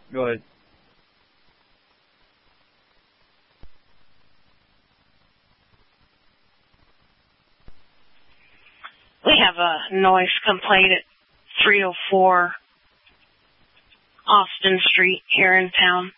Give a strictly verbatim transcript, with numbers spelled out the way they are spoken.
Go ahead. We have a noise complaint at three oh four Austin Street here in town.